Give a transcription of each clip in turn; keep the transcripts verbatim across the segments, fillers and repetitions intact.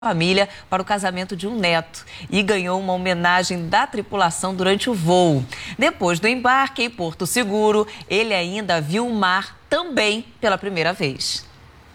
família para o casamento de um neto e ganhou uma homenagem da tripulação durante o voo. Depois do embarque em Porto Seguro, ele ainda viu o mar também pela primeira vez.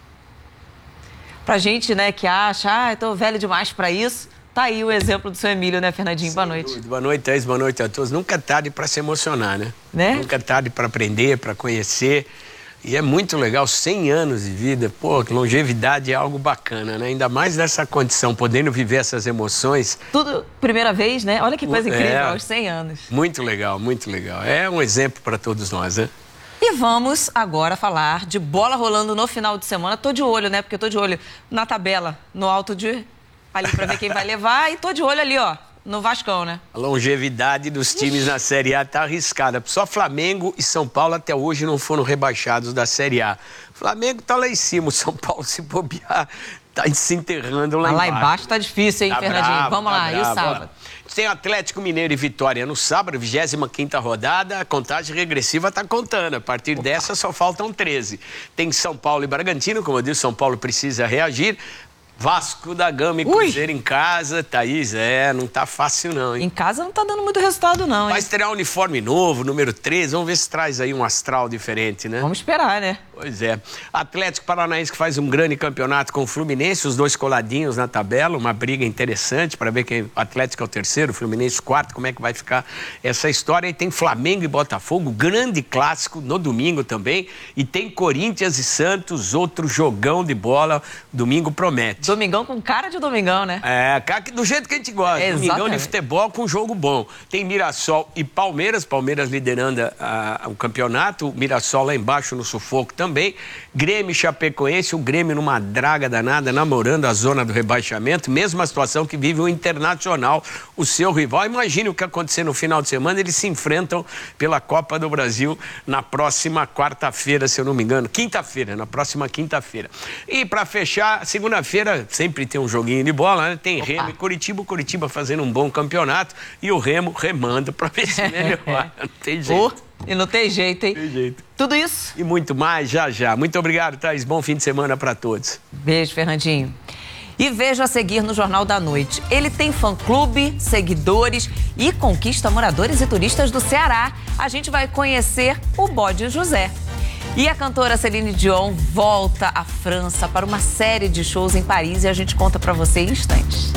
Pra gente, né, que acha, ah, eu tô velho demais para isso, tá aí o exemplo do seu Emílio, né, Fernandinho? Boa noite. Sem dúvida. Boa noite, Thaís. Boa noite a todos. Nunca é tarde para se emocionar, né? Né? Nunca é tarde para aprender, para conhecer. E é muito legal, cem anos de vida, pô, longevidade é algo bacana, né? Ainda mais nessa condição, podendo viver essas emoções. Tudo primeira vez, né? Olha que coisa incrível, é, aos cem anos. Muito legal, muito legal. É um exemplo para todos nós, né? E vamos agora falar de bola rolando no final de semana. Tô de olho, né? Porque tô de olho na tabela, no alto de... ali para ver quem vai levar. E tô de olho ali, ó, no Vascão, né? A longevidade dos times na Série A tá arriscada. Só Flamengo e São Paulo até hoje não foram rebaixados da Série A. Flamengo tá lá em cima, o São Paulo, se bobear, tá se enterrando lá ah, embaixo. Lá embaixo tá difícil, hein, tá Fernandinho? Bravo, Vamos tá lá, bravo. e o sábado? Tem Atlético Mineiro e Vitória no sábado, vigésima quinta rodada, a contagem regressiva tá contando. A partir Opa. dessa só faltam treze. Tem São Paulo e Bragantino, como eu disse, São Paulo precisa reagir. Vasco da Gama e Cruzeiro em casa, Thaís, é, não tá fácil não, hein? Em casa não tá dando muito resultado não, hein? Vai estrear um uniforme novo, número treze, vamos ver se traz aí um astral diferente, né? Vamos esperar, né? Pois é. Atlético Paranaense que faz um grande campeonato com o Fluminense, os dois coladinhos na tabela, uma briga interessante para ver quem o Atlético é o terceiro, o Fluminense quarto, como é que vai ficar essa história. E tem Flamengo e Botafogo, grande clássico no domingo também, e tem Corinthians e Santos, outro jogão de bola, domingo promete. Domingão com cara de domingão, né? É, do jeito que a gente gosta. É, domingão de futebol com jogo bom. Tem Mirassol e Palmeiras, Palmeiras liderando a, a, o campeonato, o Mirassol lá embaixo no sufoco também. Grêmio e Chapecoense, o Grêmio numa draga danada, namorando a zona do rebaixamento, mesma situação que vive o Internacional, o seu rival. Imagine o que acontecer no final de semana, eles se enfrentam pela Copa do Brasil na próxima quarta-feira, se eu não me engano. Quinta-feira, na próxima quinta-feira. E para fechar, segunda-feira, sempre tem um joguinho de bola, né? Tem Opa. Remo e Curitiba, o Curitiba fazendo um bom campeonato e o Remo remando para ver se melhora. Não tem jeito. Oh, e não tem jeito, hein? Não tem jeito. Tudo isso? E muito mais, já, já. Muito obrigado, Thaís. Bom fim de semana para todos. Beijo, Fernandinho. E veja a seguir no Jornal da Noite. Ele tem fã-clube, seguidores e conquista moradores e turistas do Ceará. A gente vai conhecer o Bode José. E a cantora Celine Dion volta à França para uma série de shows em Paris e a gente conta para você em instantes.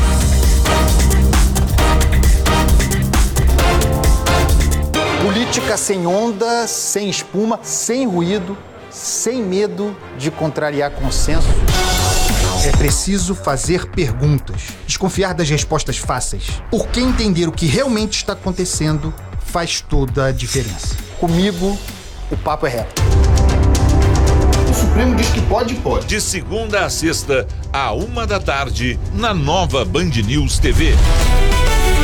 Política sem onda, sem espuma, sem ruído, sem medo de contrariar consenso. É preciso fazer perguntas, desconfiar das respostas fáceis, porque entender o que realmente está acontecendo faz toda a diferença. Comigo, o papo é reto. O Supremo diz que pode, pode. De segunda a sexta, à uma da tarde, na nova Band News T V.